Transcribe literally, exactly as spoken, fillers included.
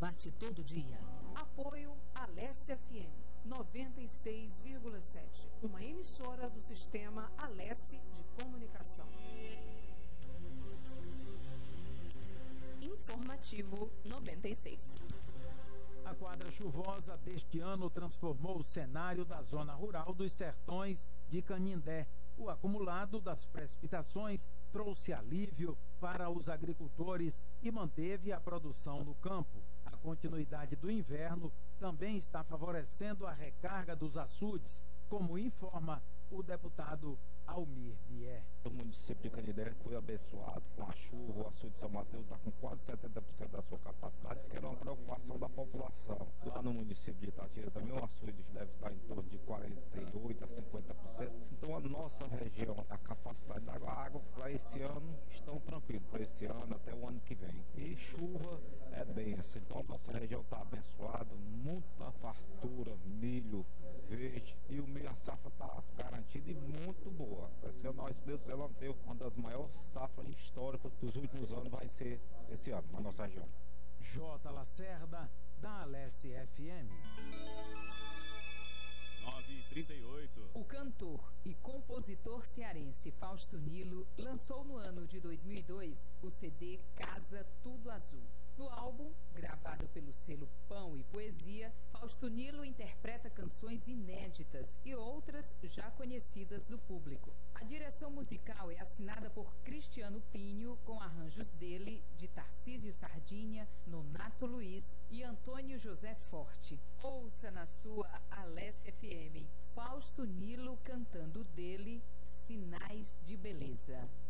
bate todo dia. Apoio Alesse F M noventa e seis vírgula sete, uma emissora do sistema Alesse de comunicação. Informativo noventa e seis. A quadra chuvosa deste ano transformou o cenário da zona rural dos sertões de Canindé. O acumulado das precipitações trouxe alívio para os agricultores e manteve a produção no campo. A continuidade do inverno também está favorecendo a recarga dos açudes, como informa o deputado Almir Bier. O município de Canindé foi abençoado com a chuva. O açude de São Mateus está com quase setenta por cento da sua capacidade, que era uma preocupação da população. Lá no município de Itatira também o açude deve estar em torno de quarenta e oito a cinquenta por cento. Então a nossa região, a capacidade da água para esse ano estão tranquilos, para esse ano até o ano que vem. E chuva é benção, então a nossa região está abençoada, muita fartura, milho verde, e o milho, a safra está garantida e muito boa. Esse ano, se Deus quiser, vamos ter uma das maiores safras históricas dos últimos anos, vai ser esse ano, na nossa região. J. Lacerda, da Alesse F M. nove e trinta e oito. O cantor e compositor cearense Fausto Nilo lançou no ano de dois mil e dois o C D Casa Tudo Azul. No álbum, gravado pelo selo Pão e Poesia, Fausto Nilo interpreta canções inéditas e outras já conhecidas do público. A direção musical é assinada por Cristiano Pinho, com arranjos dele, de Tarcísio Sardinha, Nonato Luiz e Antônio José Forte. Ouça na sua Alesse F M, Fausto Nilo cantando dele Sinais de Beleza.